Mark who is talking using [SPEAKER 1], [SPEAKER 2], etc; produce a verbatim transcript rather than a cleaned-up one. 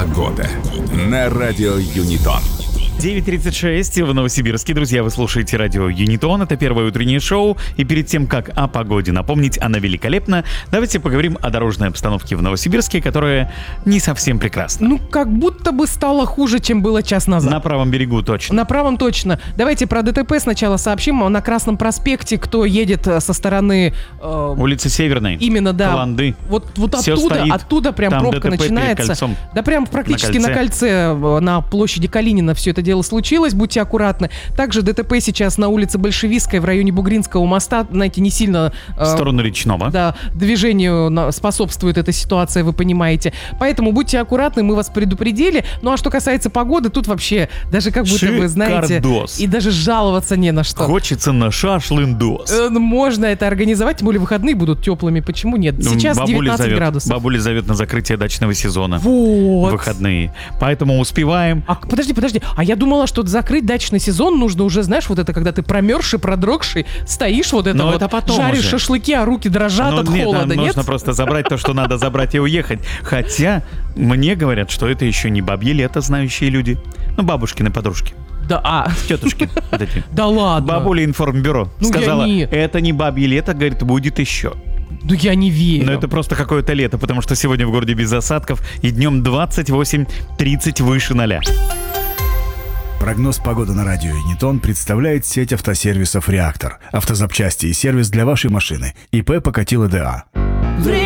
[SPEAKER 1] Погода на радио Юнитон.
[SPEAKER 2] девять тридцать шесть в Новосибирске. Друзья, вы слушаете радио Юнитон. Это первое утреннее шоу. И перед тем, как о погоде напомнить, она великолепна, давайте поговорим о дорожной обстановке в Новосибирске, которая не совсем прекрасна.
[SPEAKER 3] Ну, как будто бы стало хуже, чем было час назад.
[SPEAKER 2] На правом берегу точно.
[SPEAKER 3] На правом точно. Давайте про ДТП сначала сообщим. На Красном проспекте, кто едет со стороны... Э,
[SPEAKER 2] Улица Северной.
[SPEAKER 3] Именно, да.
[SPEAKER 2] Каланды.
[SPEAKER 3] Вот, вот
[SPEAKER 2] Всё
[SPEAKER 3] оттуда,
[SPEAKER 2] стоит.
[SPEAKER 3] оттуда прям
[SPEAKER 2] Там
[SPEAKER 3] пробка
[SPEAKER 2] ДТП перед
[SPEAKER 3] начинается.
[SPEAKER 2] кольцом.
[SPEAKER 3] Да прям практически
[SPEAKER 2] На
[SPEAKER 3] на
[SPEAKER 2] кольце.
[SPEAKER 3] кольце, на площади Калинина все это дело случилось. Будьте аккуратны. Также ДТП сейчас на улице Большевистской в районе Бугринского моста. Знаете, не сильно... Э,
[SPEAKER 2] В сторону Речного.
[SPEAKER 3] Да, движению на- способствует эта ситуация, вы понимаете. Поэтому будьте аккуратны, мы вас предупредили. Ну а что касается погоды, тут вообще даже как будто вы знаете...
[SPEAKER 2] Шикардос.
[SPEAKER 3] И даже жаловаться не на что.
[SPEAKER 2] Хочется на шашлындос.
[SPEAKER 3] Э, Можно это организовать, тем более выходные будут теплыми. Почему нет? Сейчас
[SPEAKER 2] Бабуля
[SPEAKER 3] девятнадцать
[SPEAKER 2] зовет,
[SPEAKER 3] градусов.
[SPEAKER 2] Бабуля зовет на закрытие дачного сезона.
[SPEAKER 3] Вот.
[SPEAKER 2] В выходные. Поэтому успеваем.
[SPEAKER 3] А, подожди, подожди. А я думала, что закрыть дачный сезон нужно уже, знаешь, вот это, когда ты промерзший, продрогший, стоишь вот это
[SPEAKER 2] Но
[SPEAKER 3] вот,
[SPEAKER 2] это потом
[SPEAKER 3] жаришь
[SPEAKER 2] уже.
[SPEAKER 3] шашлыки, а руки дрожат
[SPEAKER 2] Ну,
[SPEAKER 3] от
[SPEAKER 2] нет,
[SPEAKER 3] холода,
[SPEAKER 2] нам
[SPEAKER 3] нет?
[SPEAKER 2] нужно просто забрать то, что надо забрать и уехать. Хотя мне говорят, что это еще не бабье лето, знающие люди. Ну, бабушкины подружки,
[SPEAKER 3] Да, а,
[SPEAKER 2] тетушки вот эти.
[SPEAKER 3] да ладно.
[SPEAKER 2] Бабуля информбюро
[SPEAKER 3] Ну, я
[SPEAKER 2] сказала,
[SPEAKER 3] не-
[SPEAKER 2] это не бабье лето, говорит, будет еще.
[SPEAKER 3] Ну я не верю.
[SPEAKER 2] Но это просто какое-то лето, потому что сегодня в городе без осадков и днем двадцать восемь тридцать выше ноля.
[SPEAKER 4] Прогноз погоды на радио Юнитон представляет сеть автосервисов «Реактор». Автозапчасти и сервис для вашей машины. ИП Покатило ДА.